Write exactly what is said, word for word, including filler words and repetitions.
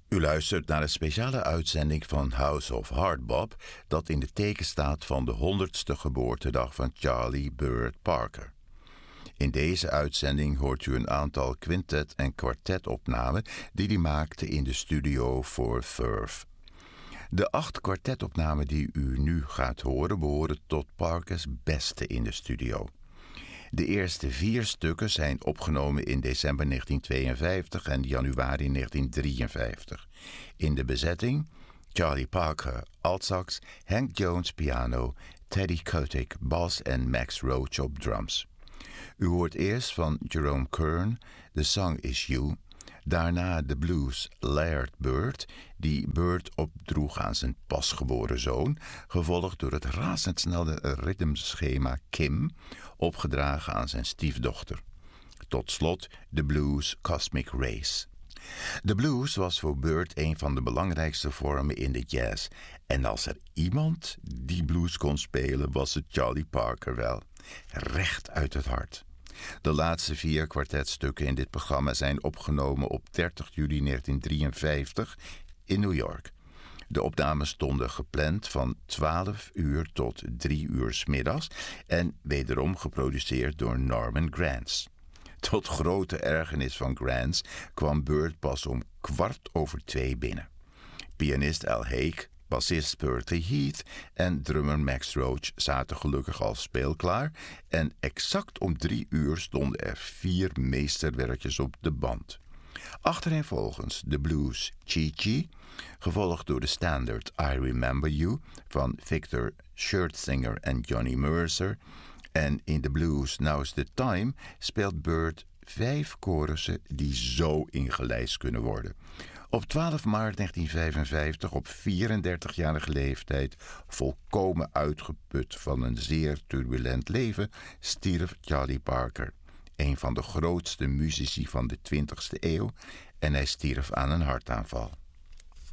U luistert naar een speciale uitzending van House of Hardbop dat in de teken staat van de honderdste geboortedag van Charlie Burt Parker. In deze uitzending hoort u een aantal quintet- en kwartetopnamen die hij maakte in de studio voor Verve. De acht kwartetopnamen die u nu gaat horen behoren tot Parkers beste in de studio. De eerste vier stukken zijn opgenomen in december negentien tweeënvijftig en januari negentien drieënvijftig. In de bezetting Charlie Parker altsax, Hank Jones piano, Teddy Kotick bas en Max Roach op drums. U hoort eerst van Jerome Kern The Song Is You, daarna de blues Laird Burt, die Burt opdroeg aan zijn pasgeboren zoon, gevolgd door het razendsnelle ritmeschema Kim, opgedragen aan zijn stiefdochter. Tot slot de blues Cosmic Race. De blues was voor Burt een van de belangrijkste vormen in de jazz. En als er iemand die blues kon spelen, was het Charlie Parker wel. Recht uit het hart. De laatste vier kwartetstukken in dit programma zijn opgenomen op dertig juli negentien drieënvijftig in New York. De opnames stonden gepland van twaalf uur tot drie uur 's middags en wederom geproduceerd door Norman Granz. Tot grote ergernis van Granz kwam Burt pas om kwart over twee binnen. Pianist Al Haig, bassist Bertie Heath en drummer Max Roach zaten gelukkig al speelklaar en exact om drie uur stonden er vier meesterwerkjes op de band. Achtereenvolgens de blues Chi Chi, gevolgd door de standard I Remember You van Victor Schertzinger en Johnny Mercer. En in de blues Now's the Time speelt Burt vijf chorussen die zo ingelijst kunnen worden. Op twaalf maart negentien vijfenvijftig, op vierendertigjarige leeftijd, volkomen uitgeput van een zeer turbulent leven, stierf Charlie Parker, een van de grootste muzici van de twintigste eeuw, en hij stierf aan een hartaanval.